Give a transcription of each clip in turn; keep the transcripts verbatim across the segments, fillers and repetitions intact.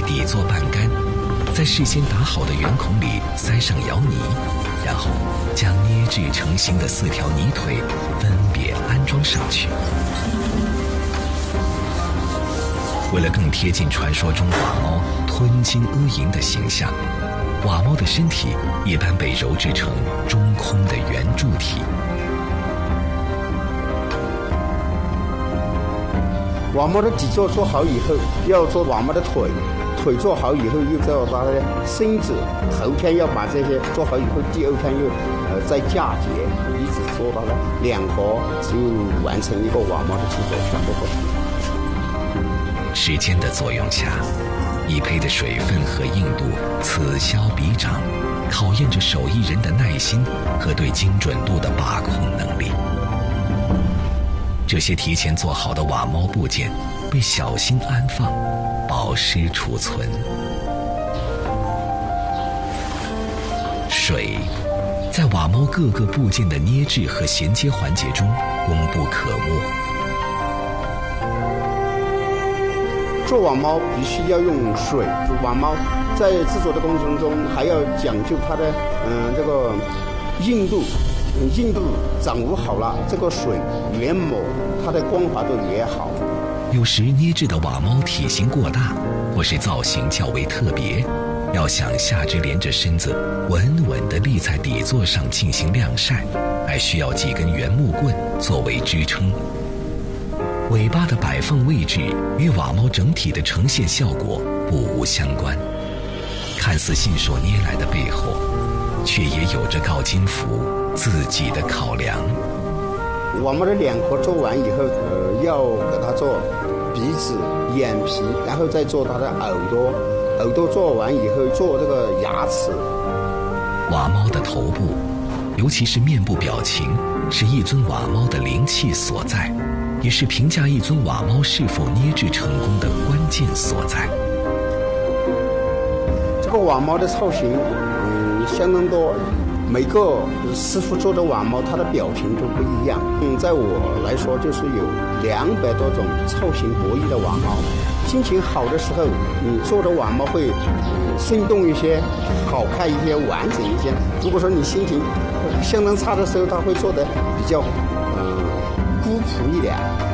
底座半干，在事先打好的圆孔里塞上窑泥，然后将捏制成型的四条泥腿分别安装上去。为了更贴近传说中瓦猫吞金阿银的形象，瓦猫的身体一般被揉制成中空的圆柱体。 瓦猫的底座做好以后，要做瓦猫的腿，腿做好以后，又要把它的身子，头天要把这些做好以后，第二天又呃再嫁接，一直做到了两活就完成一个瓦猫的制作全部过程。 时间的作用下，一胚的水分和硬度此消彼长，考验着手艺人的耐心和对精准度的把控能力。这些提前做好的瓦猫部件被小心安放，保湿储存。水在瓦猫各个部件的捏制和衔接环节中功不可没。 做瓦猫必须要用水，瓦猫在制作的过程中还要讲究它的嗯这个硬度，硬度掌握好了，这个水越抹它的光滑度越好。 有时捏制的瓦猫体型过大，或是造型较为特别，要想下肢连着身子稳稳地立在底座上进行晾晒，还需要几根圆木棍作为支撑。尾巴的摆放位置与瓦猫整体的呈现效果不无相关，看似信手捏来的背后，却也有着郜金福自己的考量。 瓦猫的两活做完以后，呃，要给它做鼻子、眼皮，然后再做它的耳朵。耳朵做完以后，做这个牙齿。 瓦猫的头部，尤其是面部表情，是一尊瓦猫的灵气所在，也是评价一尊瓦猫是否捏制成功的关键所在。 这个瓦猫的造型，嗯，相当多。每个师傅做的瓦猫，它的表情都不一样。嗯，在我来说，就是有两百多种造型博弈的瓦猫。心情好的时候，你做的瓦猫会生动一些、好看一些、完整一些。如果说你心情相当差的时候，它会做的比较嗯、呃、孤朴一点。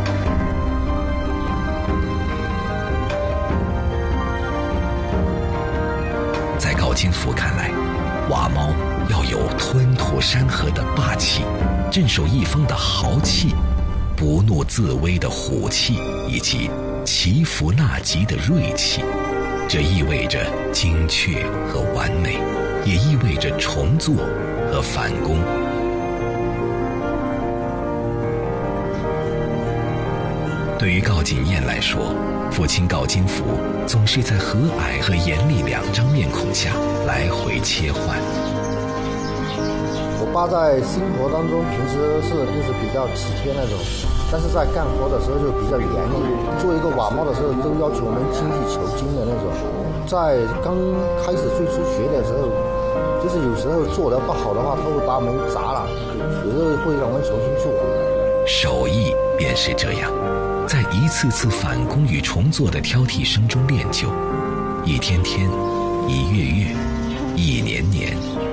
在郜金福看来，瓦猫要有吞吐山河的霸气，镇守一方的豪气，不怒自威的虎气，以及祈福纳吉的锐气。这意味着精确和完美，也意味着重做和返工。对于郜景彦来说，父亲郜金福总是在和蔼和严厉两张面孔下来回切换。 我爸在生活当中平时是就是比较体贴那种，但是在干活的时候就比较严厉。做一个瓦猫的时候都要求我们精益求精的那种。在刚开始最初学的时候，就是有时候做得不好的话，他会把我们砸了，有时候会让我们重新做。 手艺便是这样，在一次次返工与重做的挑剔声中练就，一天天，一月月，一年年。